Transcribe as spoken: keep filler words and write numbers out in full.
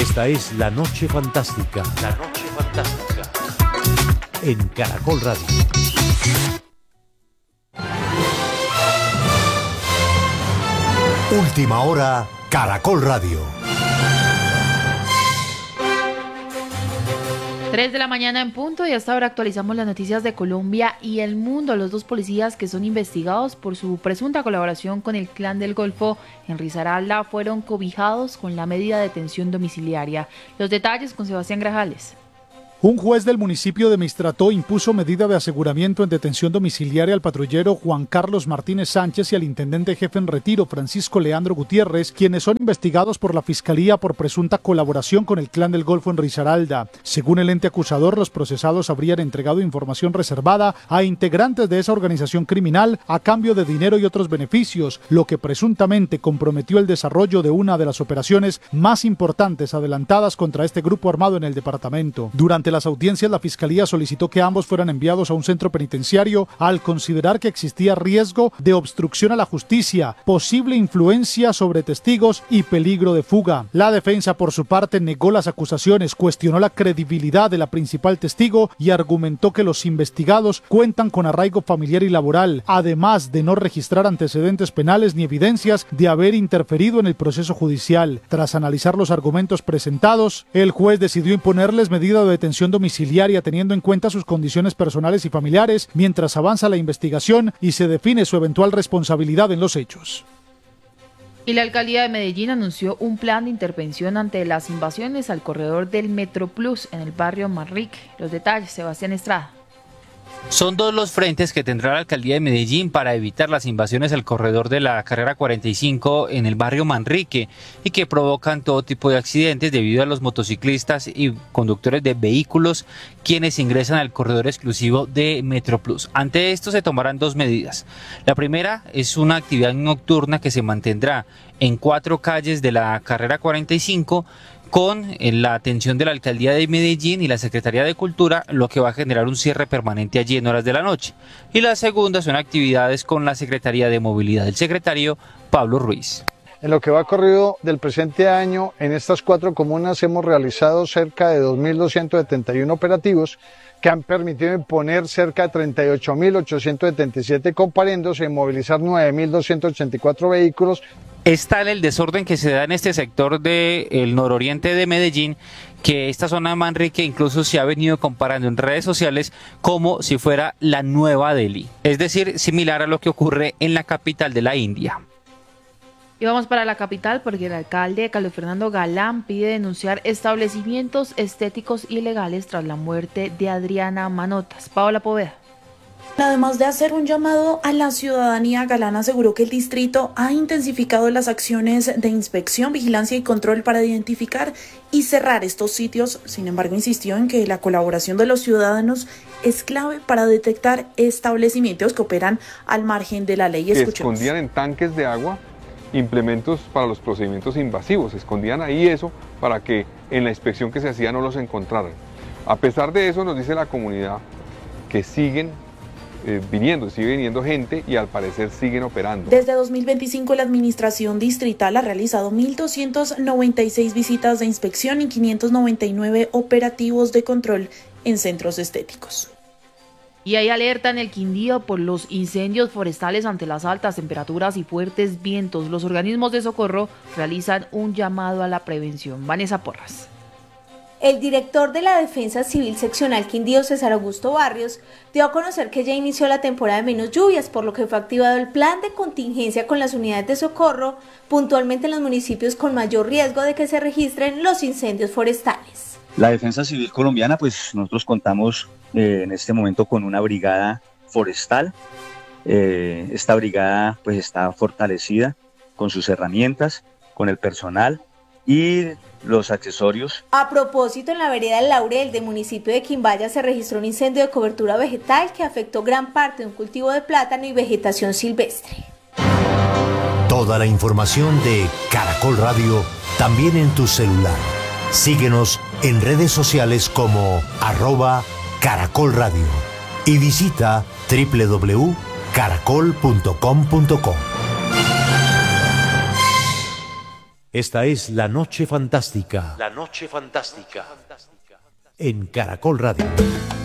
Esta es La Noche Fantástica. La Noche Fantástica. En Caracol Radio. Última hora, Caracol Radio. tres de la mañana en punto y hasta ahora actualizamos las noticias de Colombia y el mundo. Los dos policías que son investigados por su presunta colaboración con el Clan del Golfo en Risaralda fueron cobijados con la medida de detención domiciliaria. Los detalles con Sebastián Grajales. Un juez del municipio de Mistrató impuso medida de aseguramiento en detención domiciliaria al patrullero Juan Carlos Martínez Sánchez y al intendente jefe en retiro Francisco Leandro Gutiérrez, quienes son investigados por la Fiscalía por presunta colaboración con el Clan del Golfo en Risaralda. Según el ente acusador, los procesados habrían entregado información reservada a integrantes de esa organización criminal a cambio de dinero y otros beneficios, lo que presuntamente comprometió el desarrollo de una de las operaciones más importantes adelantadas contra este grupo armado en el departamento. Durante las audiencias, la Fiscalía solicitó que ambos fueran enviados a un centro penitenciario al considerar que existía riesgo de obstrucción a la justicia, posible influencia sobre testigos y peligro de fuga. La defensa, por su parte, negó las acusaciones, cuestionó la credibilidad de la principal testigo y argumentó que los investigados cuentan con arraigo familiar y laboral, además de no registrar antecedentes penales ni evidencias de haber interferido en el proceso judicial. Tras analizar los argumentos presentados, el juez decidió imponerles medida de detención domiciliaria teniendo en cuenta sus condiciones personales y familiares mientras avanza la investigación y se define su eventual responsabilidad en los hechos. Y la alcaldía de Medellín anunció un plan de intervención ante las invasiones al corredor del Metroplus en el barrio Manrique. Los detalles, Sebastián Estrada. Son dos los frentes que tendrá la alcaldía de Medellín para evitar las invasiones al corredor de la carrera cuarenta y cinco en el barrio Manrique y que provocan todo tipo de accidentes debido a los motociclistas y conductores de vehículos quienes ingresan al corredor exclusivo de Metroplus. Ante esto se tomarán dos medidas. La primera es una actividad nocturna que se mantendrá en cuatro calles de la carrera cuarenta y cinco con la atención de la Alcaldía de Medellín y la Secretaría de Cultura, lo que va a generar un cierre permanente allí en horas de la noche. Y la segunda son actividades con la Secretaría de Movilidad, el secretario Pablo Ruiz. En lo que va corrido del presente año, en estas cuatro comunas hemos realizado cerca de dos mil doscientos setenta y uno operativos que han permitido imponer cerca de treinta y ocho mil ochocientos setenta y siete comparendos y movilizar nueve mil doscientos ochenta y cuatro vehículos. Es tal el desorden que se da en este sector del nororiente de Medellín que esta zona de Manrique incluso se ha venido comparando en redes sociales como si fuera la nueva Delhi, es decir, similar a lo que ocurre en la capital de la India. Y vamos para la capital porque el alcalde Carlos Fernando Galán pide denunciar establecimientos estéticos ilegales tras la muerte de Adriana Manotas. Paola Poveda. Además de hacer un llamado a la ciudadanía, Galán aseguró que el distrito ha intensificado las acciones de inspección, vigilancia y control para identificar y cerrar estos sitios. Sin embargo, insistió en que la colaboración de los ciudadanos es clave para detectar establecimientos que operan al margen de la ley. Escuchemos. Escondían en tanques de agua implementos para los procedimientos invasivos, escondían ahí eso para que en la inspección que se hacía no los encontraran. A pesar de eso, nos dice la comunidad que siguen Eh, viniendo, sigue viniendo gente y al parecer siguen operando. Desde dos mil veinticinco la administración distrital ha realizado mil doscientas noventa y seis visitas de inspección y quinientos noventa y nueve operativos de control en centros estéticos. Y hay alerta en el Quindío por los incendios forestales ante las altas temperaturas y fuertes vientos. Los organismos de socorro realizan un llamado a la prevención. Vanessa Porras. El director de la Defensa Civil Seccional Quindío, César Augusto Barrios, dio a conocer que ya inició la temporada de menos lluvias, por lo que fue activado el plan de contingencia con las unidades de socorro, puntualmente en los municipios con mayor riesgo de que se registren los incendios forestales. La Defensa Civil colombiana, pues nosotros contamos eh, en este momento con una brigada forestal. Eh, esta brigada pues está fortalecida con sus herramientas, con el personal y los accesorios. A propósito, en la vereda del Laurel del municipio de Quimbaya se registró un incendio de cobertura vegetal que afectó gran parte de un cultivo de plátano y vegetación silvestre. Toda la información de Caracol Radio también en tu celular. Síguenos en redes sociales como arroba Caracol Radio y visita doble u doble u doble u punto caracol punto com punto co. Esta es La Noche Fantástica. La Noche Fantástica. En Caracol Radio.